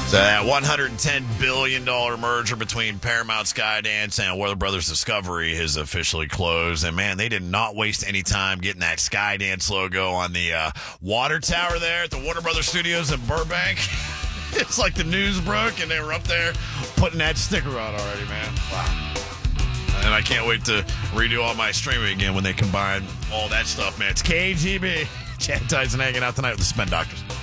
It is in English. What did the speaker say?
So that $110 billion merger between Paramount Skydance and Warner Brothers Discovery has officially closed. And, man, they did not waste any time getting that Skydance logo on the water tower there at the Warner Brothers Studios in Burbank. It's like the news broke, and they were up there putting that sticker on already, man. Wow. And I can't wait to redo all my streaming again when they combine all that stuff, man. It's KGB. Chad Tyson hanging out tonight with the Spin Doctors.